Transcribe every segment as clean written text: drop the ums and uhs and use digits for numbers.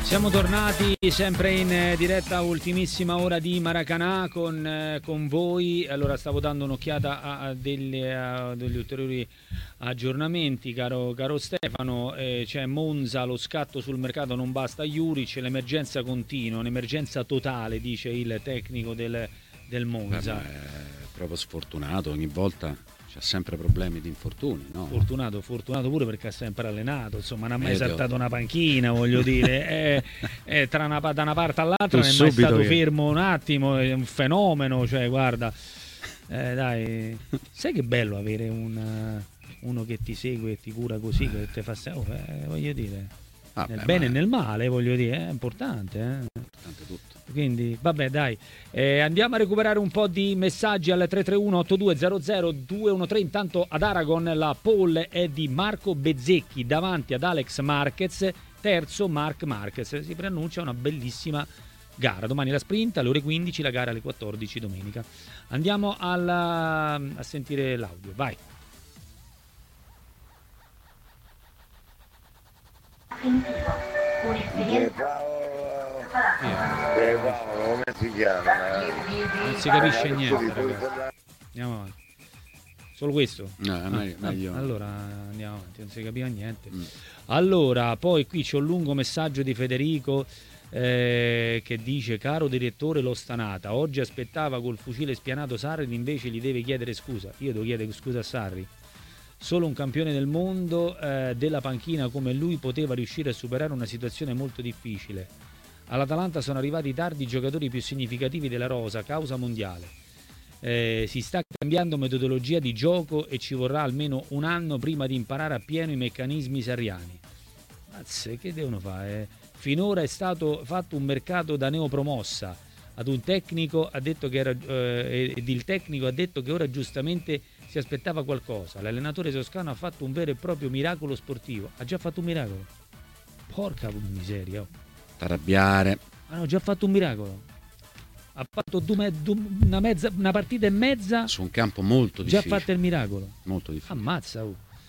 Siamo tornati sempre in diretta, ultimissima ora di Maracanã con voi. Allora, stavo dando un'occhiata a degli ulteriori aggiornamenti, caro Stefano. C'è Monza, lo scatto sul mercato, non basta Juric, l'emergenza continua, un'emergenza totale, dice il tecnico del Monza. Beh, è proprio sfortunato, ogni volta c'ha sempre problemi di infortuni, no? Fortunato pure perché ha sempre allenato, insomma, non ha mai saltato una panchina, voglio dire, da una parte all'altra non è mai stato fermo un attimo, è un fenomeno, cioè guarda, dai, sai che bello avere uno che ti segue e ti cura così, che ti fa voglio dire, nel bene e nel male, voglio dire, è importante, Importante tutto. Quindi vabbè, dai, andiamo a recuperare un po' di messaggi al 331-8200-213. Intanto ad Aragon la pole è di Marco Bezzecchi davanti ad Alex Marquez, terzo Marc Marquez. Si preannuncia una bellissima gara, domani la sprint alle ore 15, la gara alle 14 domenica. Andiamo a sentire l'audio, vai. Come si chiama? Non si capisce niente, ragazzi. Andiamo avanti. Solo questo? Meglio. Allora andiamo avanti, non si capiva niente. Allora, poi qui c'è un lungo messaggio di Federico che dice: caro direttore, l'ho stanata. Oggi aspettava col fucile spianato Sarri, invece gli deve chiedere scusa. Io devo chiedere scusa a Sarri? Solo un campione del mondo della panchina come lui poteva riuscire a superare una situazione molto difficile. All'Atalanta sono arrivati tardi i giocatori più significativi della rosa, causa mondiale. Si sta cambiando metodologia di gioco e ci vorrà almeno un anno prima di imparare appieno i meccanismi sarriani. Mazze, che devono fare? Finora è stato fatto un mercato da neopromossa. Ad un tecnico ha detto che ed il tecnico ha detto che ora giustamente si aspettava qualcosa. L'allenatore toscano ha fatto un vero e proprio miracolo sportivo. Ha già fatto un miracolo? Porca miseria. Arrabbiare. Hanno già fatto un miracolo. Ha fatto una partita e mezza su un campo molto difficile. Già fatto il miracolo. Molto difficile. Ammazza.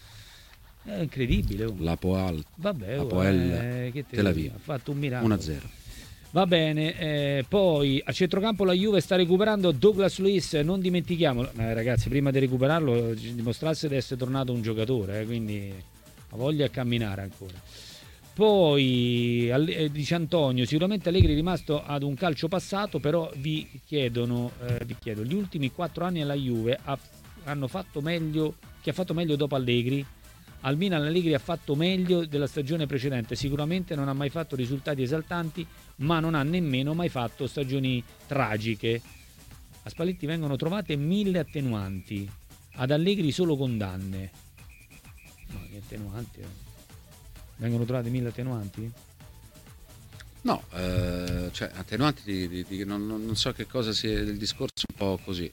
È incredibile. La Poel. Vabbè, che te la via. Ha fatto un miracolo. 1-0. Va bene, poi a centrocampo la Juve sta recuperando Douglas Luiz, non dimentichiamolo, ragazzi, prima di recuperarlo dimostrasse di essere tornato un giocatore, quindi ha voglia di camminare ancora. Poi dice Antonio, sicuramente Allegri è rimasto ad un calcio passato, però vi chiedo, gli ultimi 4 anni alla Juve hanno fatto meglio, chi ha fatto meglio dopo Allegri? Al Milan Allegri ha fatto meglio della stagione precedente, sicuramente non ha mai fatto risultati esaltanti, ma non ha nemmeno mai fatto stagioni tragiche. A Spalletti vengono trovate 1000 attenuanti, ad Allegri solo condanne. No, che attenuanti? Vengono trovate 1000 attenuanti? No, cioè attenuanti non so che cosa sia il discorso, un po' così.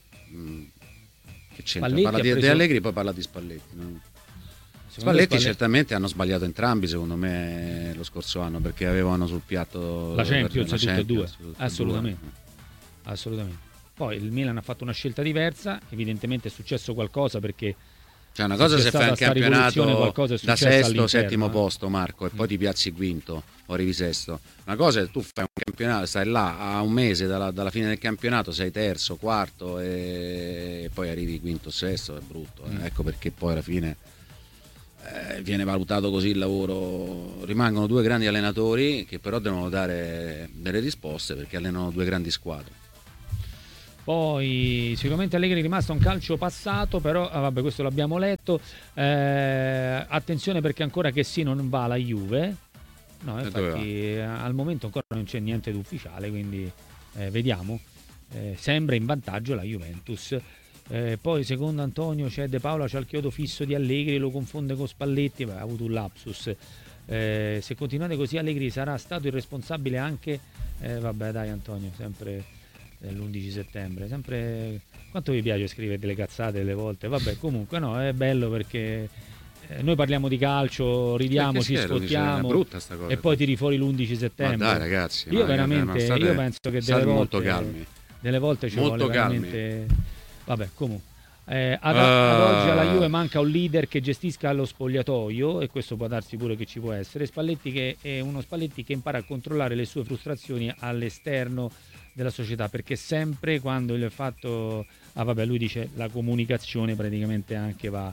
Che c'entra? Spalletti parla di Allegri, poi parla di Spalletti, no? Spalletti certamente hanno sbagliato entrambi, secondo me, lo scorso anno, perché avevano sul piatto la Champions, tutte e due. Assolutamente. Poi il Milan ha fatto una scelta diversa, evidentemente è successo qualcosa, perché cioè una cosa se fai un campionato da sesto o settimo posto, Marco, e poi ti piazzi quinto o arrivi sesto. Una cosa è tu fai un campionato, stai là a un mese dalla fine del campionato, sei terzo, quarto e poi arrivi quinto o sesto, è brutto. Ecco perché poi alla fine viene valutato così il lavoro. Rimangono due grandi allenatori che però devono dare delle risposte, perché allenano due grandi squadre. Poi sicuramente Allegri è rimasto un calcio passato, però vabbè, questo l'abbiamo letto. Attenzione perché ancora che sì non va alla Juve. No, infatti al momento ancora non c'è niente di ufficiale, quindi vediamo. Sembra in vantaggio la Juventus. Poi secondo Antonio c'è De Paola, c'ha il chiodo fisso di Allegri, lo confonde con Spalletti. Ha avuto un lapsus. Se continuate così Allegri sarà stato il responsabile anche vabbè dai Antonio, sempre l'11 settembre, sempre quanto vi piace scrivere delle cazzate delle volte, vabbè, comunque no, è bello perché noi parliamo di calcio, ridiamo, ci sfottiamo, brutta sta cosa, e poi tiri fuori l'11 settembre. Ma dai ragazzi, io veramente io penso che delle volte molto calmi, delle volte ci molto vuole calmi. veramente, vabbè, comunque Ad oggi alla Juve manca un leader che gestisca lo spogliatoio, e questo può darsi pure che ci può essere. Spalletti che è uno Spalletti che impara a controllare le sue frustrazioni all'esterno della società, perché sempre quando il fatto lui dice la comunicazione praticamente anche va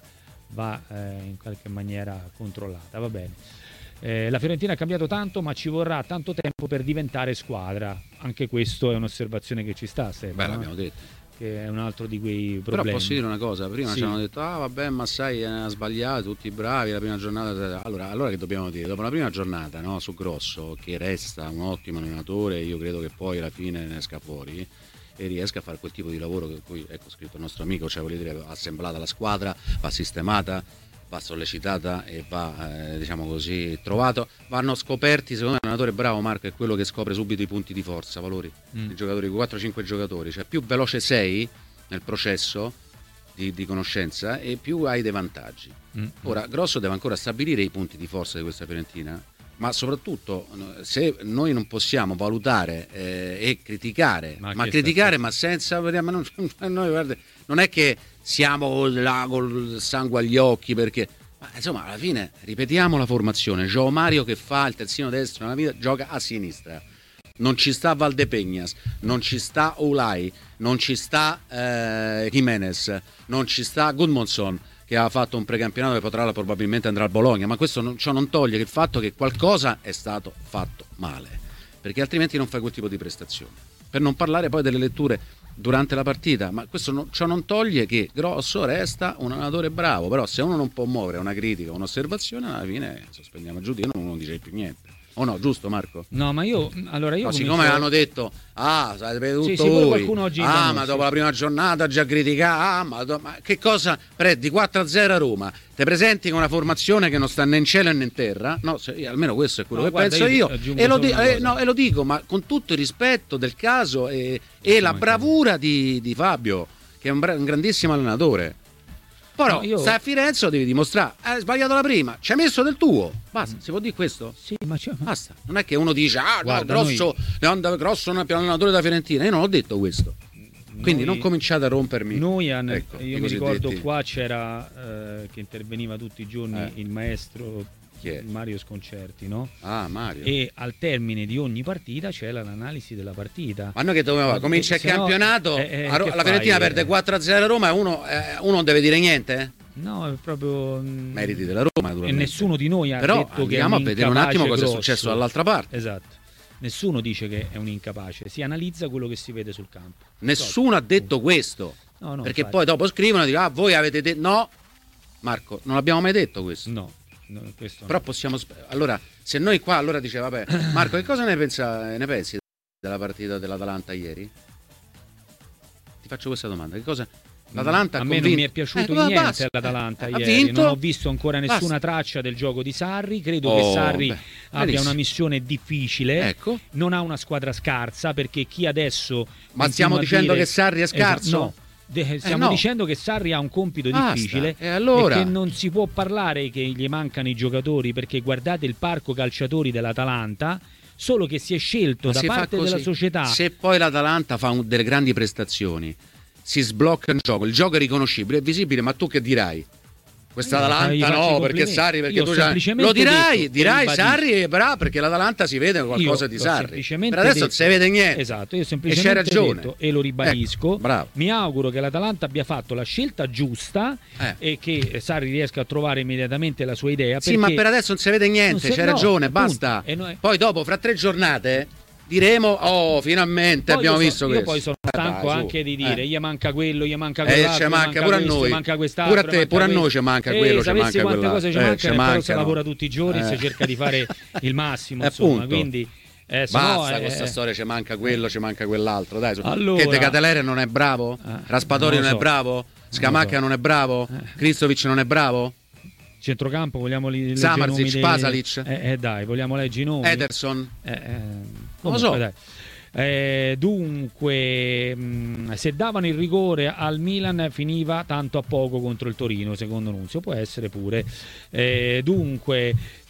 in qualche maniera controllata, va bene. La Fiorentina ha cambiato tanto, ma ci vorrà tanto tempo per diventare squadra. Anche questo è un'osservazione che ci sta, Stefano. L'abbiamo detto. Che è un altro di quei problemi. Però posso dire una cosa, prima ci hanno detto vabbè, ma sai, ha sbagliato, tutti bravi, la prima giornata. Allora che dobbiamo dire? Dopo la prima giornata, no, su Grosso, che resta un ottimo allenatore, io credo che poi alla fine ne esca fuori e riesca a fare quel tipo di lavoro che poi, ecco, scritto il nostro amico, cioè voglio dire, va assemblata la squadra, va sistemata, va sollecitata e va, diciamo così, trovato. Vanno scoperti, secondo me un allenatore bravo, Marco, è quello che scopre subito i punti di forza, valori, i giocatori, 4-5 giocatori, cioè più veloce sei nel processo di conoscenza e più hai dei vantaggi. Ora, Grosso deve ancora stabilire i punti di forza di questa Fiorentina, ma soprattutto se noi non possiamo valutare e criticare, ma senza, noi, guarda, non è che siamo là col sangue agli occhi, perché insomma alla fine ripetiamo la formazione. Gio Mario che fa il terzino destro nella vita gioca a sinistra, non ci sta Valdepegnas, non ci sta Olai, non ci sta Jimenez, non ci sta Gudmundsson, che ha fatto un precampionato che potrà probabilmente andrà al Bologna, ma questo non toglie il fatto che qualcosa è stato fatto male, perché altrimenti non fai quel tipo di prestazione. Per non parlare poi delle letture durante la partita, ma questo ciò non toglie che Grosso resta un allenatore bravo, però se uno non può muovere una critica, un'osservazione, alla fine sospendiamo il giudizio, non dice più niente. O no, giusto Marco? No, ma io siccome hanno detto sapete tutto voi, ma dopo la prima giornata già criticato, ma che cosa di 4-0 a Roma te presenti con una formazione che non sta né in cielo né in terra? No, almeno questo è quello che penso io e lo dico, ma con tutto il rispetto del caso e la bravura di Fabio, che è un grandissimo allenatore. Però stai a Firenze, lo devi dimostrare. Hai sbagliato la prima, ci hai messo del tuo. Basta, si può dire questo? Sì, ma basta. Non è che uno dice guarda, Grosso non è più allenatore da Fiorentina. Io non ho detto questo. Quindi non cominciate a rompermi. Io mi ricordo qua c'era che interveniva tutti i giorni il maestro Mario Sconcerti, no? Mario. E al termine di ogni partita c'è l'analisi della partita. Ma noi che dobbiamo fare? Comincia il campionato, la Fiorentina perde 4-0 a Roma e uno non deve dire niente? No, è proprio meriti della Roma, e nessuno di noi ha detto che è un a vedere un attimo cosa è successo dall'altra parte. Esatto. Nessuno dice che è un incapace, si analizza quello che si vede sul campo. Nessuno ha detto questo. No, perché infatti. Poi dopo scrivono e dicono voi avete detto. No, Marco, non abbiamo mai detto questo. No, però possiamo. Allora, se noi qua allora dice vabbè, Marco, che cosa ne pensi della partita dell'Atalanta ieri? Ti faccio questa domanda. Che cosa? L'Atalanta a me non mi è piaciuto niente l'Atalanta ieri, non ho visto ancora nessuna traccia del gioco di Sarri, credo che Sarri abbia una missione difficile, non ha una squadra scarsa, perché chi adesso stiamo dicendo che Sarri è scarso? No. Stiamo dicendo che Sarri ha un compito difficile e che non si può parlare che gli mancano i giocatori, perché guardate il parco calciatori dell'Atalanta, solo che si è scelto da parte della società. Se poi l'Atalanta fa delle grandi prestazioni, si sblocca il gioco è riconoscibile, è visibile, ma tu che dirai? Questa Atalanta no, perché Sarri, perché tu lo dirai Sarri è bravo, perché l'Atalanta si vede qualcosa di Sarri. Per adesso non si vede niente. Esatto, io semplicemente c'è ragione. Detto, e lo ribadisco, mi auguro che l'Atalanta abbia fatto la scelta giusta e che Sarri riesca a trovare immediatamente la sua idea. Sì, ma per adesso non si vede niente, c'è ragione, basta. Poi dopo, fra 3 giornate diremo finalmente poi abbiamo visto questo. Io poi sono stanco anche di dire gli manca quello, gli manca quell'altro, ci manca pure questo, a noi, manca quest'altro, pure a te, pure a noi ci manca quello, ci manca quante cose ci mancano, però si no. lavora tutti i giorni, si cerca di fare il massimo, insomma, quindi basta questa storia, ci manca quello, ci manca quell'altro, dai. Allora, che De Ketelere non è bravo? Raspadori non è bravo? Scamacca non è bravo? Kristovic non è bravo? Centrocampo vogliamo leggere Samardzic, Pasalic, dai, vogliamo leggere i nomi. Ederson, non lo so. Dai. Dunque, se davano il rigore al Milan finiva tanto a poco contro il Torino, secondo Nunzio. Può essere pure. Dunque,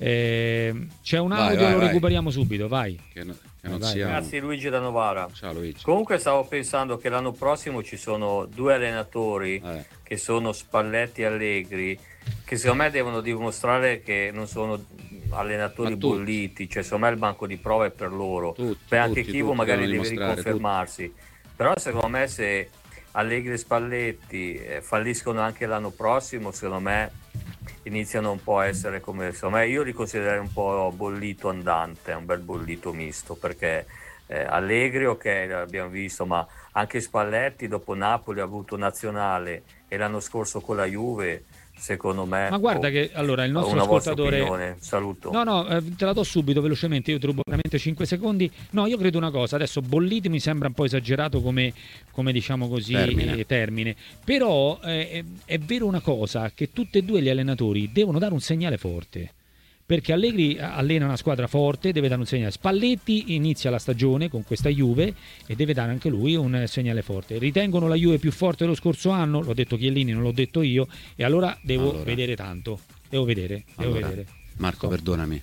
c'è un audio, lo recuperiamo subito, vai. Grazie Luigi da Novara. Ciao Luigi. Comunque stavo pensando che l'anno prossimo ci sono due allenatori che sono Spalletti e Allegri, che secondo me devono dimostrare che non sono allenatori bolliti, cioè secondo me il banco di prova è per loro. Anche Chivo magari deve riconfermarsi, però secondo me se Allegri e Spalletti falliscono anche l'anno prossimo, secondo me iniziano un po' a essere come, secondo me, io li considererei un po' bollito andante, un bel bollito misto, perché Allegri ok, l'abbiamo visto, ma anche Spalletti dopo Napoli ha avuto nazionale e l'anno scorso con la Juve, secondo me. Ma guarda che allora il nostro ascoltatore, saluto. No, te la do subito velocemente, io trovo veramente 5 secondi. No, io credo una cosa, adesso bolliti mi sembra un po' esagerato come diciamo così termine. Però è vero una cosa, che tutti e due gli allenatori devono dare un segnale forte. Perché Allegri allena una squadra forte, deve dare un segnale. Spalletti inizia la stagione con questa Juve e deve dare anche lui un segnale forte. Ritengono la Juve più forte dello scorso anno? L'ho detto Chiellini, non l'ho detto io. E allora devo vedere tanto. Devo vedere. Marco, perdonami.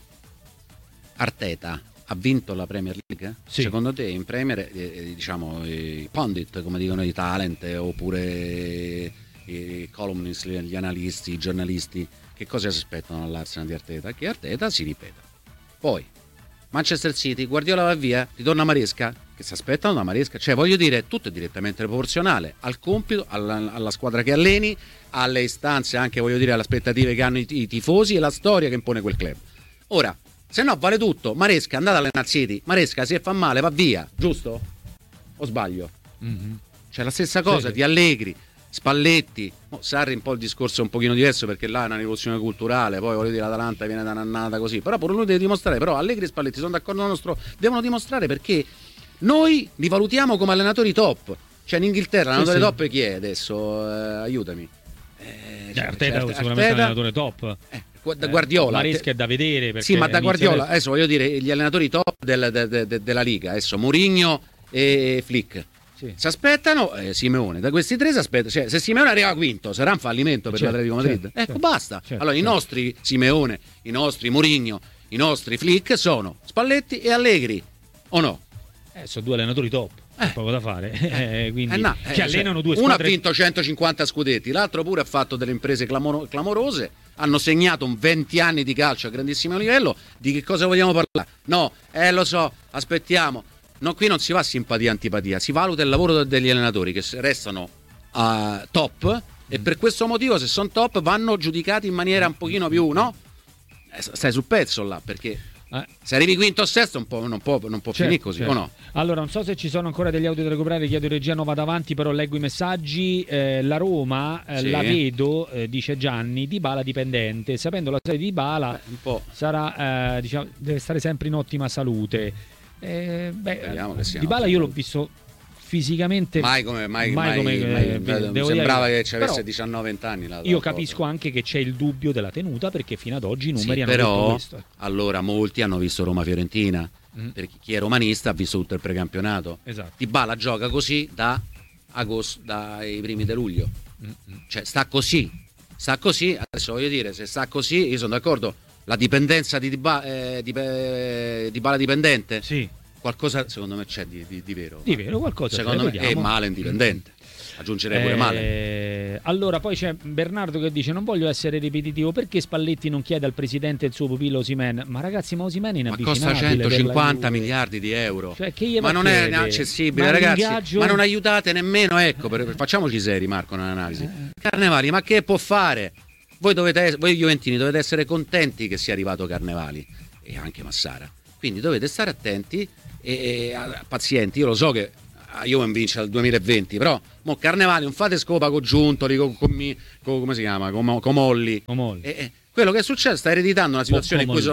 Arteta ha vinto la Premier League? Sì. Secondo te in Premier, diciamo, i pundit, come dicono i talent, oppure i columnist, gli analisti, i giornalisti, che cosa si aspettano dall'Arsenal di Arteta? Che Arteta si ripeta. Poi Manchester City, Guardiola va via, ritorna Maresca, che si aspettano da Maresca? Cioè, voglio dire, tutto è direttamente proporzionale al compito, alla squadra che alleni, alle istanze, anche voglio dire alle aspettative che hanno i tifosi e la storia che impone quel club. Ora, se no vale tutto, Maresca andate all'Arsenal City, Maresca se fa male va via, giusto? O sbaglio? Mm-hmm. Cioè la stessa cosa di Allegri, Spalletti, Sarri un po' il discorso è un pochino diverso perché là è una rivoluzione culturale, poi voglio dire l'Atalanta viene dannata così, però pure lui deve dimostrare, però Allegri e Spalletti sono d'accordo nostro, devono dimostrare, perché noi li valutiamo come allenatori top, cioè in Inghilterra l'allenatore top chi è adesso? Aiutami. Arteta è sicuramente un allenatore top. Da Guardiola, Maresca è da vedere, sì, ma da Guardiola adesso voglio dire gli allenatori top della Liga, adesso Mourinho e Flick. Si aspettano Simeone, da questi tre si aspetta, cioè, se Simeone arriva quinto sarà un fallimento per l'Atletico Madrid, basta. Allora i nostri Simeone, i nostri Mourinho, i nostri Flick sono Spalletti e Allegri, o no? Sono due allenatori top, poco da fare, quindi che allenano due squadre. Uno ha vinto 150 scudetti, l'altro pure ha fatto delle imprese clamorose, hanno segnato 20 anni di calcio a grandissimo livello. Di che cosa vogliamo parlare? No, lo so, aspettiamo. No, qui non si va a simpatia e antipatia, si valuta il lavoro degli allenatori che restano top e per questo motivo, se sono top, vanno giudicati in maniera un pochino più, no? Stai sul pezzo là, perché se arrivi quinto o sesto non può finire così, o no? Allora, non so se ci sono ancora degli audio da recuperare, chiedo regia, non vado avanti, però leggo i messaggi. La Roma, la vedo, dice Gianni, Dybala dipendente, sapendo la storia di Dybala sarà, diciamo, deve stare sempre in ottima salute. Dybala io l'ho visto fisicamente mai come sembrava che ci avesse 19-20 anni io capisco anche che c'è il dubbio della tenuta, perché fino ad oggi i numeri hanno però detto questo. Allora molti hanno visto Roma-Fiorentina, perché chi è romanista ha visto tutto il precampionato. Esatto. Dybala gioca così da agosto, dai primi di luglio, cioè sta così, adesso voglio dire, se sta così io sono d'accordo. La dipendenza di Dybala dipendente? Sì. Qualcosa secondo me c'è di vero. Di vero, qualcosa. Secondo me è male indipendente. Aggiungerei pure male. Allora poi c'è Bernardo che dice: non voglio essere ripetitivo, perché Spalletti non chiede al presidente il suo pupillo Osimhen? Ma ragazzi, ma Osimhen è inavvicinabile, costa 150 miliardi di euro, cioè, che ma non è accessibile, ragazzi, ma non aiutate nemmeno, ecco, facciamoci seri, Marco, nell'analisi. Carnevali, ma che può fare? Voi Juventini dovete essere contenti che sia arrivato Carnevali e anche Massara, quindi dovete stare attenti e pazienti. Io lo so che Juve vince al 2020, però mo Carnevali non fate scopa con Giuntoli, come si chiama, con Molli. Quello che è successo, sta ereditando una situazione in cui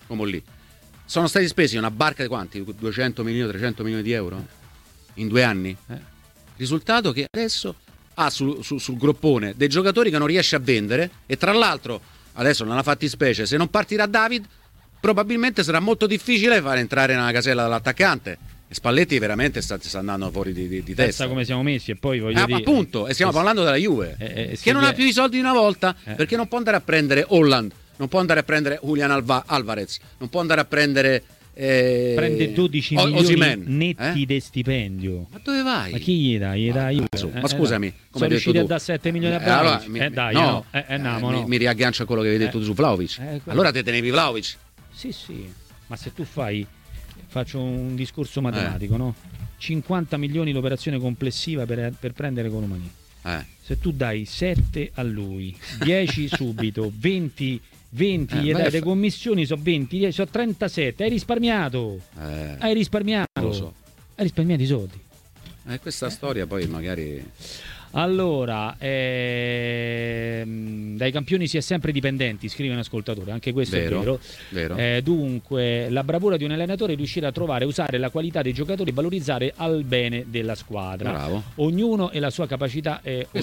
sono stati spesi una barca di quanti? 200 milioni, 300 milioni di euro in 2 anni. Risultato che adesso ha sul groppone dei giocatori che non riesce a vendere, e tra l'altro adesso nella fattispecie, se non partirà David, probabilmente sarà molto difficile far entrare nella casella dell'attaccante, Spalletti veramente sta andando fuori di testa. Pensa come siamo messi, e poi voglio dire, appunto, e stiamo parlando della Juve, che non ha più i soldi di una volta, perché non può andare a prendere Holland, non può andare a prendere Julian Alvarez, non può andare a prendere prende 12 milioni netti di stipendio. Ma dove vai? Ma chi gli dà? Ma scusami, come sono riusciti a dare 7 milioni a Vlahovic? Mi riaggancio a quello che avevi detto tu su Vlahovic. Allora te tenevi Vlahovic? Sì, ma se tu faccio un discorso matematico, no? 50 milioni l'operazione complessiva per prendere Colomani. Se tu dai 7 a lui, 10 subito, 20 gli dai le commissioni, sono 20, sono 37, hai risparmiato. Lo so. Hai risparmiato i soldi. Questa storia poi magari... Allora, dai campioni si è sempre dipendenti, scrive un ascoltatore, anche questo è vero. Dunque, la bravura di un allenatore è riuscire a trovare, usare la qualità dei giocatori e valorizzare al bene della squadra. Bravo. Ognuno ha la sua capacità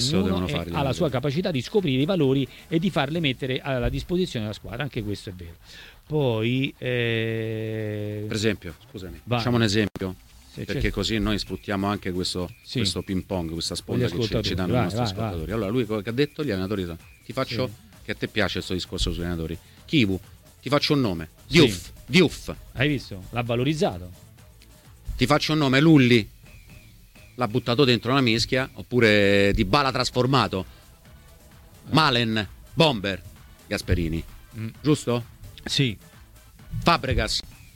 di scoprire i valori e di farle mettere alla disposizione della squadra, anche questo è vero. Poi, per esempio, scusami, facciamo un esempio. Perché così noi sfruttiamo anche questo ping pong, questa sponda che ci danno i nostri ascoltatori. Allora lui che ha detto, gli allenatori, ti faccio, che a te piace questo discorso sugli allenatori, Kivu, ti faccio un nome, Diouf. Hai visto? L'ha valorizzato. Ti faccio un nome, Lulli, l'ha buttato dentro una mischia, oppure Dybala trasformato, Malen, Bomber, Gasperini, giusto? Sì. Fabregas,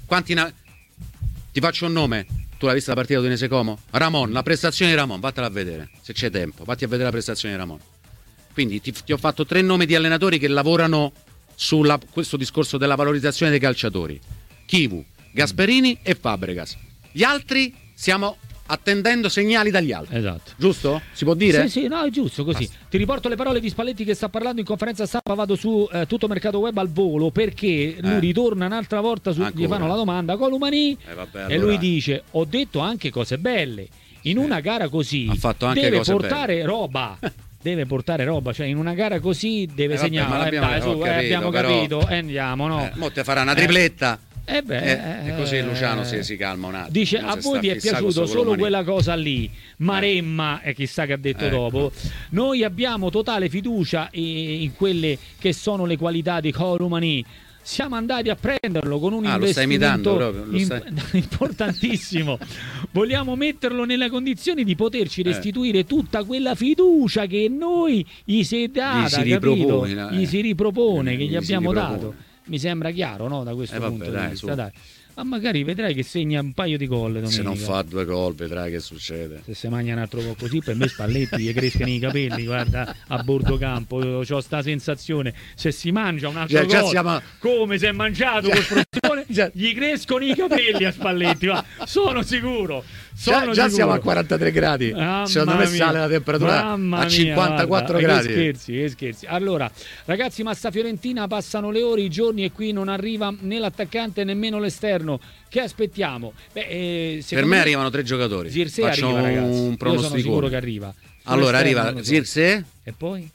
ti faccio un nome. Tu l'hai vista la partita di Udinese Como? Ramon, la prestazione di Ramon, vattela a vedere, se c'è tempo, vatti a vedere la prestazione di Ramon. Quindi ti ho fatto 3 nomi di allenatori che lavorano su questo discorso della valorizzazione dei calciatori: Kivu, Gasperini e Fabregas. Gli altri stiamo attendendo segnali dagli altri. Esatto. Giusto? Si può dire? Sì, no, è giusto così. Basta. Ti riporto le parole di Spalletti che sta parlando in conferenza stampa, vado su Tutto Mercato Web al volo, perché lui ritorna un'altra volta gli fanno la domanda Colomani e lui dice: ho detto anche cose belle. In una gara così deve portare roba. Deve portare roba, cioè in una gara così deve segnare. Abbiamo capito, andiamo, no? Mo te farà una tripletta. E così Luciano si calma un attimo. Dice: a voi vi è piaciuto solo quella cosa lì, Maremma, e chissà che ha detto dopo. Noi abbiamo totale fiducia in quelle che sono le qualità di Colomani. Siamo andati a prenderlo con un investimento importantissimo. Vogliamo metterlo nelle condizioni di poterci restituire tutta quella fiducia che noi gli si ripropone, che gli abbiamo dato. Mi sembra chiaro, no? Da questo punto di vista. Dai. Ma magari vedrai che segna un paio di gol domenica. Se non fa 2 gol vedrai che succede. Se si mangia un altro po' così, per me Spalletti gli crescono i capelli, guarda, a bordo campo. Ho sta sensazione, se si mangia un altro gol come si è mangiato col Frosinone, gli crescono i capelli a Spalletti, va. Sono sicuro. Già siamo a 43 gradi. Secondo me sale la temperatura a 54 gradi. Che scherzi. Allora, ragazzi, Massa Fiorentina, passano le ore, i giorni e qui non arriva né l'attaccante nemmeno l'esterno. Che aspettiamo? Per me arrivano 3 giocatori. Zirkzee Faccio arriva, ragazzi. un pronostico. Io sono sicuro che arriva. Allora arriva Zirkzee e poi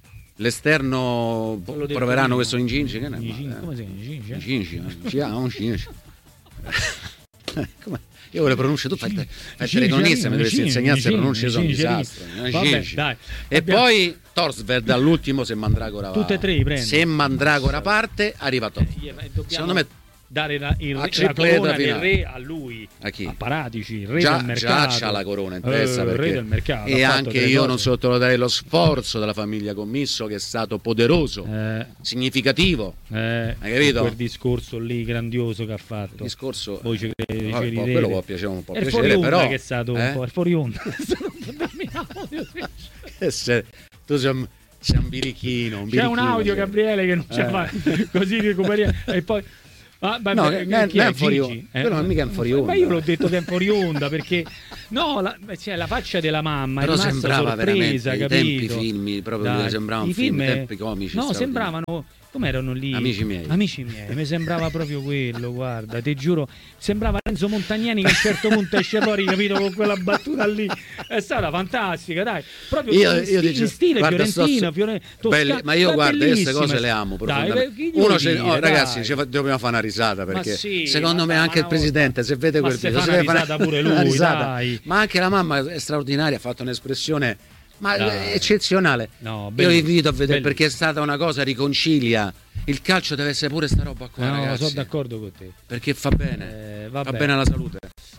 l'esterno proveranno questo Inginci. Come si chiama? Inginci. Come? Io le pronunce, tu fai telecronista, mi dovresti insegnare le pronunce, sono un disastro. E poi Torsved all'ultimo, se Mandragora tutte e 3 prende. Se Mandragora parte, arriva Top. Secondo me dare la corona del re a lui, a Paratici, il re del mercato. Già c'ha la corona in testa, perché re del mercato, e anche io non sottovaluterei lo sforzo della famiglia Commisso, che è stato poderoso, significativo, hai capito? Quel discorso lì grandioso che ha fatto. Discorso, voi ci quello può piacere un po', però che è stato un po' il fuori onda. Tu sei un birichino, c'è un audio, Gabriele, che non ce fa, così recuperiamo e poi non è fuori onda. Quello non mica è fuori onda. Ma io l'ho detto che è fuori onda, perché la faccia della mamma però è rimasta sorpresa, capito? I tempi filmi proprio sembravano tempi comici. No, sembravano come erano lì? Amici miei, mi sembrava proprio quello, guarda, ti giuro, sembrava Renzo Montagnani che a un certo punto esce fuori, capito, con quella battuta lì, è stata fantastica, dai, proprio in stile fiorentino, toscano, ma io guarda, queste cose le amo profondamente. Ragazzi, dobbiamo fare una risata, perché secondo me anche il presidente, se vede quel video, si deve fare una risata pure lui, dai. Ma anche la mamma è straordinaria, ha fatto un'espressione eccezionale. Io vi invito a vedere, perché è stata una cosa, riconcilia. Il calcio deve essere pure sta roba qua, ragazzi. Sono d'accordo con te, perché fa bene, va bene alla salute.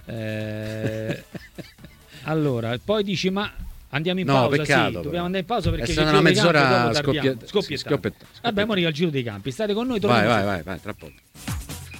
Allora, poi dici, ma andiamo in pausa? Peccato, sì, dobbiamo andare in pausa perché è stata una mezz'ora scoppiettata. Vabbè, mo arriva il giro dei campi, state con noi, vai, tra poco.